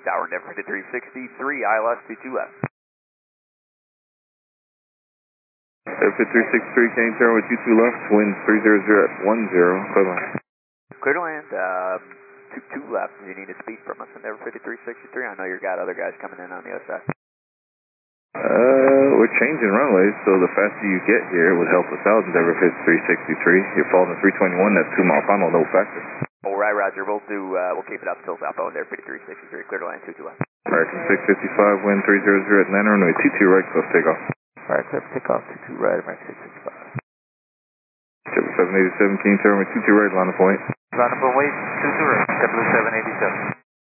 Tower Never 363, ILS 22 left. Airfield 363, Kane Tower with 22 left, wind 300 at 10, clear line. Clear to land, 22 left. Do you need a speed from us in Never 363? I know you've got other guys coming in on the other side. We're changing runways, so the faster you get here would help us out. Endeavor 363. You're falling to 321, that's 2 mile final, no factor. Alright, Roger, we'll keep it up till southbound there, 363, clear to land, 22 left. American 655, wind 300 at 9, runway 22 right, close takeoff. Alright, clear for takeoff, 22 right, American 655. 787, King Tower with 22 right, line of point. Line up and wait, 22 right, 787.